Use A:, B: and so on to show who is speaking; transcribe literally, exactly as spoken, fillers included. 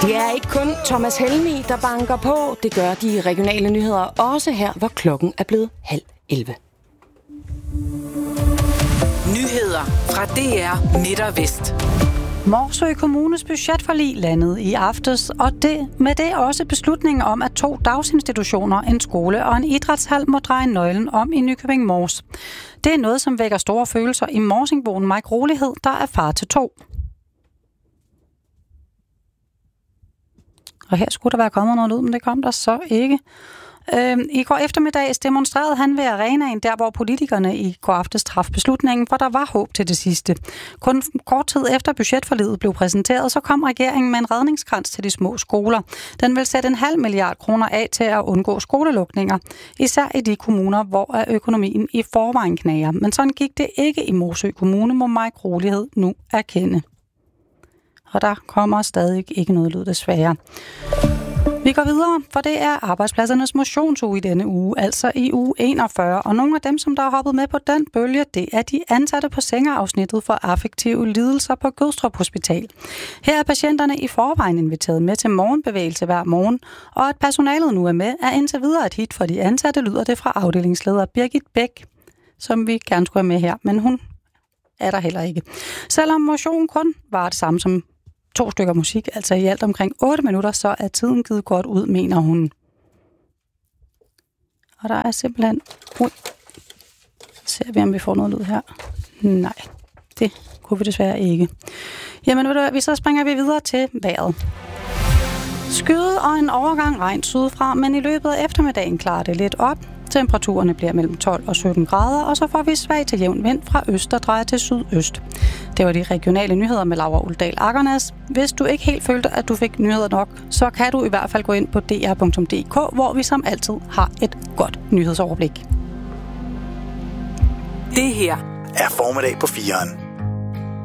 A: Det er ikke kun Thomas Helmig, der banker på. Det gør de regionale nyheder også her, hvor klokken er blevet halv elleve.
B: Nyheder fra D R Midt og Vest.
C: Morsø Kommunes budgetforlig landede i aftes, og det, med det også beslutningen om, at to dagsinstitutioner, en skole og en idrætshal må dreje nøglen om i Nykøbing Mors. Det er noget, som vækker store følelser i morsingboen Mike Rolighed, der er far til to. Og her skulle der være kommet noget ud, men det kom der så ikke. Øhm, I går eftermiddags demonstrerede han ved arenaen, der hvor politikerne i går aftes traf beslutningen, for der var håb til det sidste. Kun kort tid efter budgetforliget blev præsenteret, så kom regeringen med en redningskrans til de små skoler. Den vil sætte en halv milliard kroner af til at undgå skolelukninger, især i de kommuner, hvor økonomien i forvejen knager. Men sådan gik det ikke i Morsø Kommune, må Mike Rolighed nu erkende. Og der kommer stadig ikke noget lyd, desværre. Vi går videre, for det er arbejdspladsernes motionsuge i denne uge, altså i uge enogfyrre. Og nogle af dem, som der har hoppet med på den bølge, det er de ansatte på sengeafsnittet for affektive lidelser på Gødstrup Hospital. Her er patienterne i forvejen inviteret med til morgenbevægelse hver morgen, og at personalet nu er med, er indtil videre et hit for de ansatte, lyder det fra afdelingsleder Birgit Bæk, som vi gerne skulle have med her, men hun er der heller ikke. Selvom motionen kun var det samme som to stykker musik, altså i alt omkring otte minutter, så er tiden givet godt ud, mener hun. Og der er simpelthen... Ui. Ser vi, om vi får noget lyd her? Nej, det kunne vi desværre ikke. Jamen, ved du hvad, så springer vi videre til vejret. Skyde og en overgang regn sydfra, men i løbet af eftermiddagen klarer det lidt op. Temperaturerne bliver mellem tolv og sytten grader, og så får vi svag til jævn vind fra øst og drejer til sydøst. Det var de regionale nyheder med Laura Uldal Akernes. Hvis du ikke helt følte, at du fik nyheder nok, så kan du i hvert fald gå ind på d r punktum d k, hvor vi som altid har et godt nyhedsoverblik.
B: Det her
D: er formiddag på fireren.